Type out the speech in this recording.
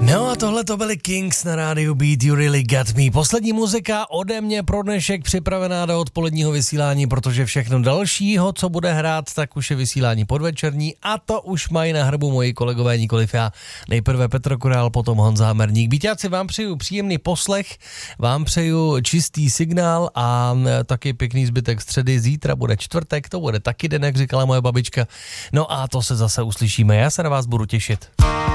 No a tohle to byly Kings na rádiu Beat, You Really Got Me. Poslední muzika ode mě pro dnešek připravená do odpoledního vysílání, protože všechno dalšího, co bude hrát, tak už je vysílání podvečerní a to už mají na hrbu moji kolegové, nikoliv já. Nejprve Petr Kurál, potom Honza Hamerník. Bíťáci, vám přeju příjemný poslech, vám přeju čistý signál a taky pěkný zbytek středy. Zítra bude čtvrtek, to bude taky den, jak říkala moje babička. No a to se zase uslyšíme, já se na vás budu těšit.